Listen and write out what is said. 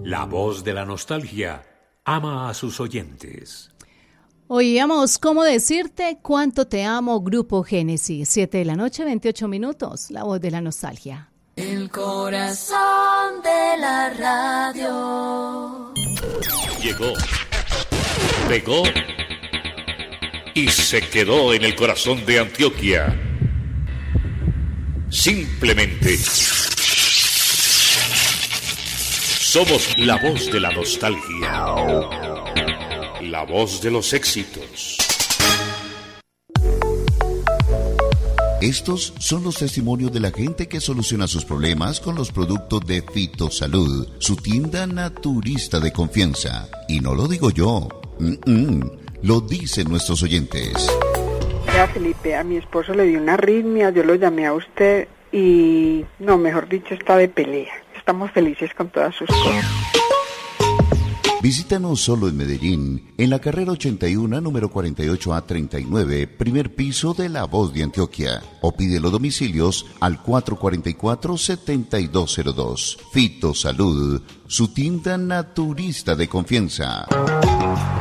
La voz de la nostalgia ama a sus oyentes. Oíamos cómo decirte cuánto te amo, Grupo Génesis. 7:28 p.m, la voz de la nostalgia. El corazón de la radio. Llegó, pegó y se quedó en el corazón de Antioquia. Simplemente somos la voz de la nostalgia, la voz de los éxitos. Estos son los testimonios de la gente que soluciona sus problemas con los productos de Fitosalud, su tienda naturista de confianza. Y no lo digo yo, lo dicen nuestros oyentes. Mira, Felipe, a mi esposo le dio una arritmia, yo lo llamé a usted y, no, mejor dicho, está de pelea. Estamos felices con todas sus cosas. Visítanos solo en Medellín, en la carrera 81, número 48A39, primer piso de La Voz de Antioquia. O pide los domicilios al 444-7202. Fitosalud, su tienda naturista de confianza.